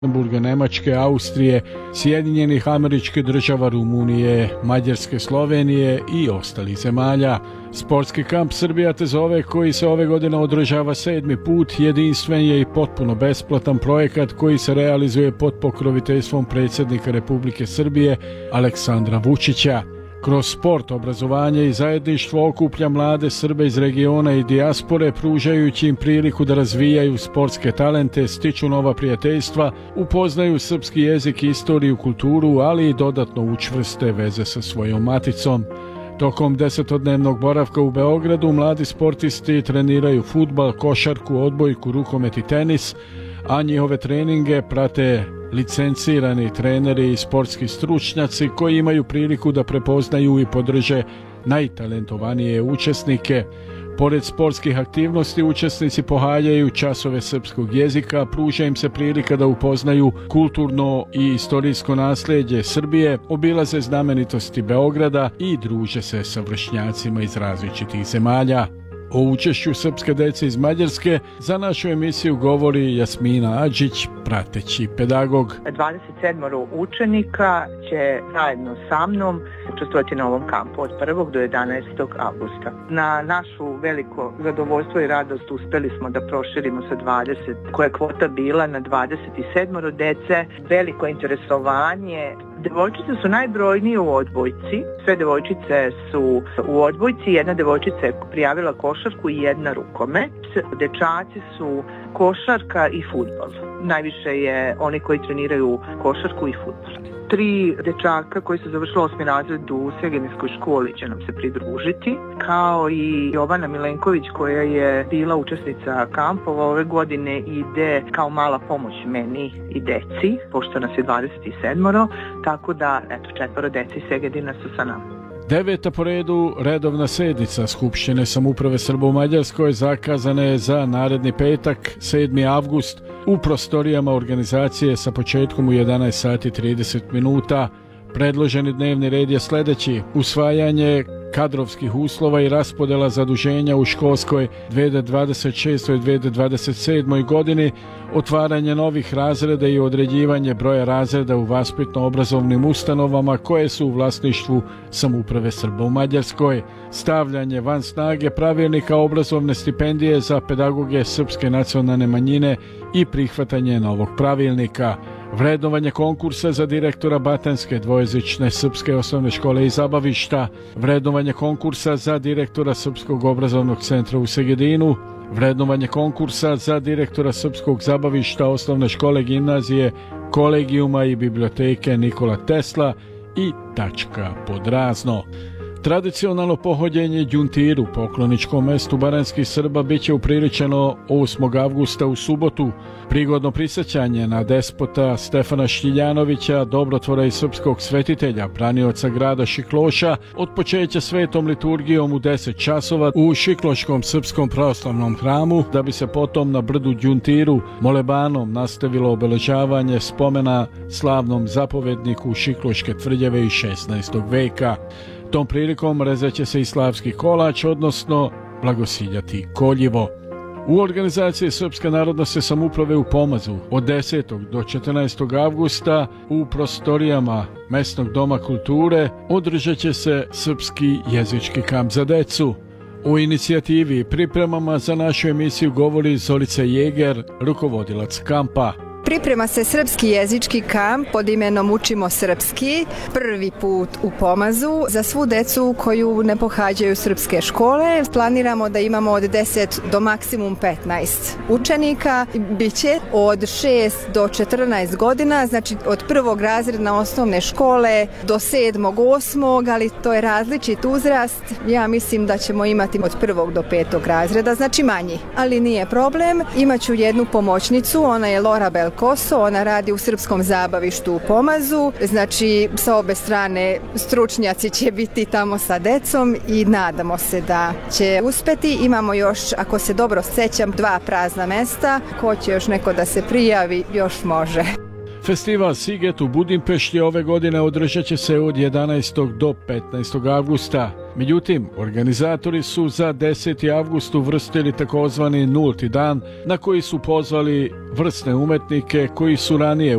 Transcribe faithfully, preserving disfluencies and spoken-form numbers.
Luksemburga, Nemačke, Austrije, Sjedinjenih Američkih Država, Rumunije, Mađarske, Slovenije i ostalih zemalja. Sportski kamp Srbija te zove, koji se ove godine održava sedmi put, jedinstven je i potpuno besplatan projekat koji se realizuje pod pokroviteljstvom predsjednika Republike Srbije Aleksandra Vučića. Kroz sport, obrazovanje i zajedništvo okuplja mlade Srbe iz regiona i dijaspore, pružajući im priliku da razvijaju sportske talente, stiču nova prijateljstva, upoznaju srpski jezik, istoriju, kulturu, ali i dodatno učvrste veze sa svojom maticom. Tokom desetodnevnog boravka u Beogradu mladi sportisti treniraju fudbal, košarku, odbojku, rukomet i tenis, a njihove treninge prate licencirani treneri i sportski stručnjaci koji imaju priliku da prepoznaju i podrže najtalentovanije učesnike. Pored sportskih aktivnosti, učesnici pohađaju časove srpskog jezika, pruža im se prilika da upoznaju kulturno i istorijsko nasljeđe Srbije, obilaze znamenitosti Beograda i druže se sa vršnjacima iz različitih zemalja. O učešću srpske dece iz Mađarske za našu emisiju govori Jasmina Adžić, prateći pedagog. dvadeset sedam učenika će zajedno sa mnom učestvovati na ovom kampu od prvog do jedanaestog avgusta. Na našu veliko zadovoljstvo i radost uspeli smo da proširimo sa dvadeset, koja je kvota bila, na dvadeset sedam dece. Veliko interesovanje. Devojčice su najbrojnije u odbojci. Sve devojčice su u odbojci, jedna devojčica je prijavila košarku i jedna rukomet. Dečaci su košarka i fudbal. Najviše je oni koji treniraju košarku i fudbal. Tri dečaka koji su završili osmi razred u Segedinskoj školi će nam se pridružiti, kao i Jovana Milenković koja je bila učesnica kampova ove godine, ide kao mala pomoć meni i deci, pošto nas je dvadeset sedam, tako da eto, četvoro deci iz Segedina su sa nama. Deveta po redu redovna sednica Skupštine samouprave Srba u Mađarskoj zakazana je za naredni petak, sedmi avgust, u prostorijama organizacije sa početkom u jedanaest sati i trideset minuta. Predloženi dnevni red je sljedeći: usvajanje kadrovskih uslova i raspodjela zaduženja u školskoj dve hiljade dvadeset šestoj. dve hiljade dvadeset sedmoj. godini, otvaranje novih razreda i određivanje broja razreda u vaspitno-obrazovnim ustanovama koje su u vlasništvu samouprave Srba u Mađarskoj, stavljanje van snage pravilnika obrazovne stipendije za pedagoge srpske nacionalne manjine i prihvatanje novog pravilnika, vrednovanje konkursa za direktora Batanjske dvojezične srpske osnovne škole iz Zabavišta, vrednovanje konkursa za direktora Srpskog obrazovnog centra u Segedinu, vrednovanje konkursa za direktora Srpskog zabavišta osnovne škole, gimnazije, kolegijuma i biblioteke Nikola Tesla i tačka pod razno. Tradicionalno pohođenje đuntiru, pokloničkom mestu baranjskih Srba, bit će upriličeno osmog avgusta u subotu. Prigodno prisjećanje na despota Stefana Štiljanovića, dobrotvora i srpskog svetitelja, branioca grada Šikloša, otpočeće svetom liturgijom u deset časova u Šikloškom srpskom pravoslavnom hramu, da bi se potom na brdu đuntiru molebanom nastavilo obeležavanje spomena slavnom zapovedniku Šikloške tvrđave iz šesnaestog veka. Tom prilikom rezaće se i slavski kolač, odnosno blagosiljati koljivo. U organizaciji Srpske narodnosne samouprave u Pomazu od desetog do četrnaestog avgusta u prostorijama Mesnog doma kulture održat će se srpski jezički kamp za decu. U inicijativi i pripremama za našu emisiju govori Zorica Jeger, rukovodilac kampa. Priprema se srpski jezički kamp pod imenom Učimo srpski, prvi put u Pomazu za svu decu koju ne pohađaju srpske škole. Planiramo da imamo od deset do maksimum petnaest učenika. Biće od šest do četrnaest godina, znači od prvog razreda osnovne škole do sedmog, osmog, ali to je različit uzrast. Ja mislim da ćemo imati od prvog do petog razreda, znači manji, ali nije problem. Imaću jednu pomoćnicu, ona je Lora Bel Koso, ona radi u Srpskom zabavištu u Pomazu, znači sa obe strane stručnjaci će biti tamo sa decom i nadamo se da će uspeti. Imamo još, ako se dobro sjećam, dva prazna mesta, ko će još neko da se prijavi, još može. Festival Siget u Budimpešti ove godine održat će se od jedanaestog do petnaestog avgusta. Međutim, organizatori su za deseti avgust uvrstili takozvani nulti dan na koji su pozvali vrsne umetnike koji su ranije